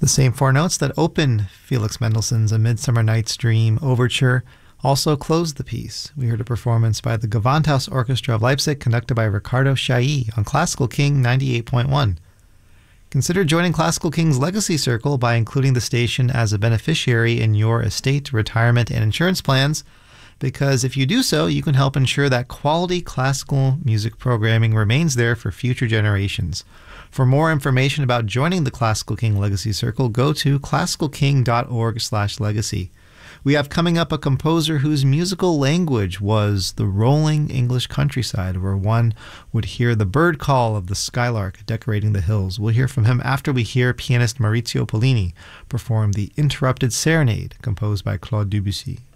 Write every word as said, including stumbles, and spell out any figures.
The same four notes that opened Felix Mendelssohn's A Midsummer Night's Dream overture also closed the piece. We heard a performance by the Gewandhaus Orchestra of Leipzig, conducted by Ricardo Chailly on Classical King ninety-eight point one. Consider joining Classical King's Legacy Circle by including the station as a beneficiary in your estate, retirement, and insurance plans, because if you do so, you can help ensure that quality classical music programming remains there for future generations. For more information about joining the Classical King Legacy Circle, go to classical king dot org slash legacy. We have coming up a composer whose musical language was the rolling English countryside, where one would hear the bird call of the skylark decorating the hills. We'll hear from him after we hear pianist Maurizio Pollini perform the Interrupted Serenade, composed by Claude Debussy.